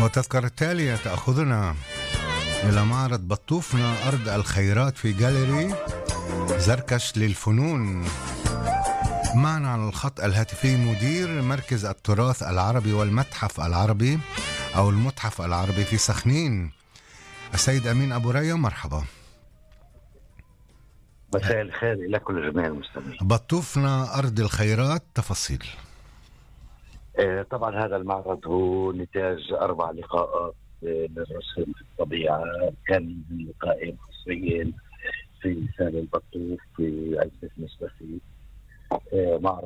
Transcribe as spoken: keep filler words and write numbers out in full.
وتذكرة التالية تأخذنا إلى معرض بطوفنا أرض الخيرات في جاليري زركش للفنون. معنا على الخط الهاتفي مدير مركز التراث العربي والمتحف العربي أو المتحف العربي في سخنين، السيد أمين أبو ريا. مرحبا. مساء الخير لكل جميع المستمعين. بطوفنا أرض الخيرات، تفاصيل. آه طبعا هذا المعرض هو نتاج أربع لقاءات للرسم في الطبيعة، كان من لقاءين حصريين في سال البطوف في عزبة مستفيد. آه معرض